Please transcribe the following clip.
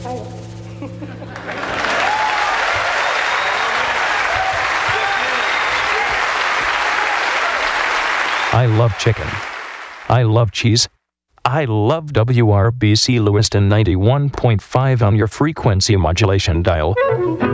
I love chicken. I love cheese. I love WRBC Lewiston 91.5 on your frequency modulation dial.